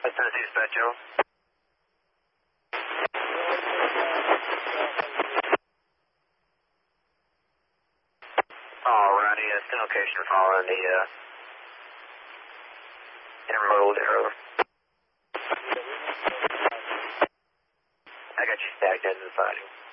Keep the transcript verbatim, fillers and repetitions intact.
West Tennessee Dispatch. Alrighty, uh, send location following the uh, intermodal arrow. I got you stacked into the siding.